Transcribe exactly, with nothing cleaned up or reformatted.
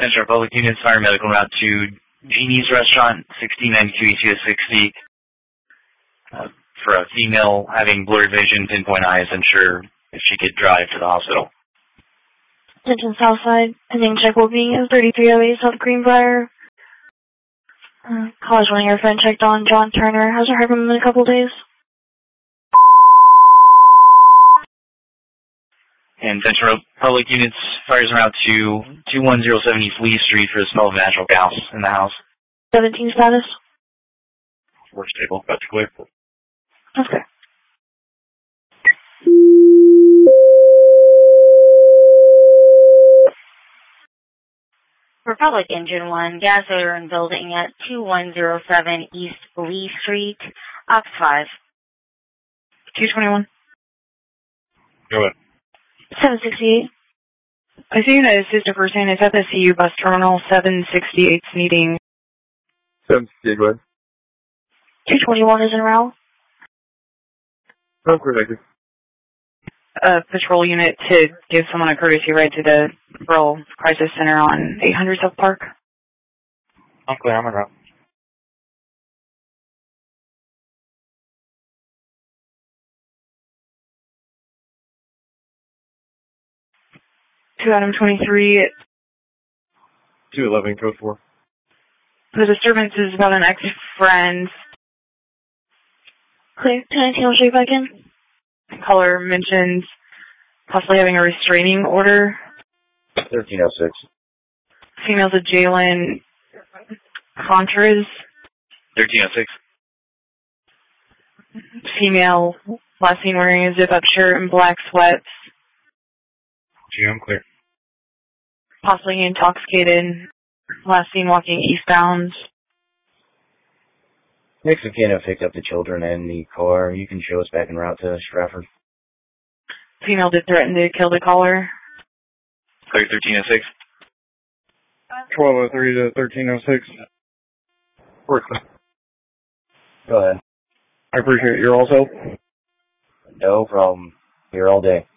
Central Public Units, Fire Medical Route to Jeannie's Restaurant, sixteen ninety-two E C S sixty. Uh, for a female having blurred vision, pinpoint eyes, unsure if she could drive to the hospital. Attention Southside, pending check will be in thirty-three oh eight South Greenbrier. Uh, college when your friend checked on John Turner. Hasn't heard from him in a couple days. And Central Public Units fires around to two one zero seven East Lee Street for the smell of natural gas in the house. seventeen status. Work stable. That's clear. Okay. Republic Engine one, gas odor in building at two one zero seven East Lee Street, Ops five. two twenty-one. Go ahead. seven sixty-eight. I see that assistant person is at the C U bus terminal seven sixty-eight meeting. seven sixty-eight, go ahead. two twenty-one is en route. Oh, clear, A patrol unit to give someone a courtesy ride to the Rural Crisis Center on eight hundred South Park. I'm clear, I'm en route. two Adam twenty-three. two eleven, code four. The disturbance is about an ex-friend. Clear. ten nineteen, I'll show you back in. Caller mentions possibly having a restraining order. thirteen oh six. Female's a Jalen Contras. thirteen oh six. Female, last seen wearing a zip-up shirt and black sweats. Gee, I'm clear. Possibly intoxicated. Last seen walking eastbound. Mix of Kano picked up the children and the car. You can show us back en route to Stratford. Female did threaten to kill the caller. Clear thirteen oh six. twelve oh three to thirteen oh six. Work. Go ahead. I appreciate your also. No problem. Here all day.